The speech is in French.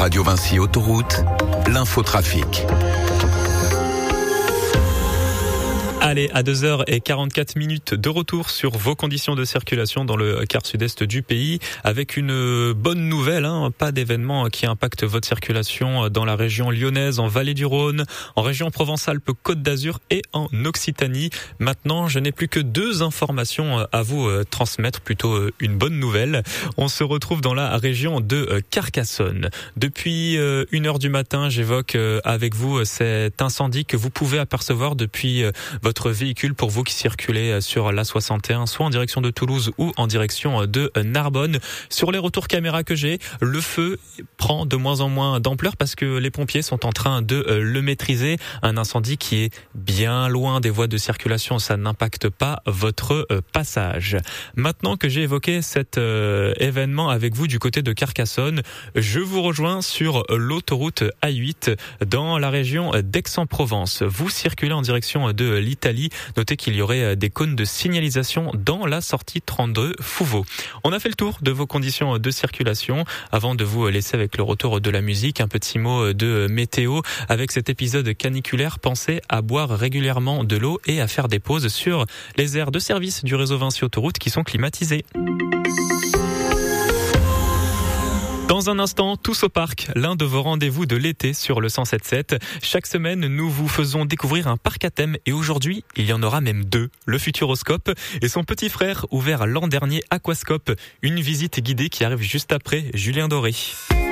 Radio Vinci Autoroute, l'infotrafic. Allez, à 2h44 de retour sur vos conditions de circulation dans le quart sud-est du pays avec une bonne nouvelle, pas d'événement qui impacte votre circulation dans la région lyonnaise, en Vallée du Rhône, en région Provence-Alpes-Côte d'Azur et en Occitanie. Maintenant, je n'ai plus que 2 informations à vous transmettre, plutôt une bonne nouvelle. On se retrouve dans la région de Carcassonne. Depuis 1h du matin, j'évoque avec vous cet incendie que vous pouvez apercevoir depuis votre véhicule pour vous qui circulez sur l'A61, soit en direction de Toulouse ou en direction de Narbonne. Sur les retours caméra que j'ai, le feu prend de moins en moins d'ampleur parce que les pompiers sont en train de le maîtriser. Un incendie qui est bien loin des voies de circulation, ça n'impacte pas votre passage. Maintenant que j'ai évoqué cet événement avec vous du côté de Carcassonne, je vous rejoins sur l'autoroute A8 dans la région d'Aix-en-Provence. Vous circulez en direction de l'Italie. Notez qu'il y aurait des cônes de signalisation dans la sortie 32 Fouveau. On a fait le tour de vos conditions de circulation. Avant de vous laisser avec le retour de la musique, un petit mot de météo. Avec cet épisode caniculaire, pensez à boire régulièrement de l'eau et à faire des pauses sur les aires de service du réseau Vinci Autoroute qui sont climatisées. Dans un instant, tous au parc, l'un de vos rendez-vous de l'été sur le 107.7. Chaque semaine, nous vous faisons découvrir un parc à thème et aujourd'hui, il y en aura même 2. Le Futuroscope et son petit frère ouvert l'an dernier Aquascope. Une visite guidée qui arrive juste après Julien Doré.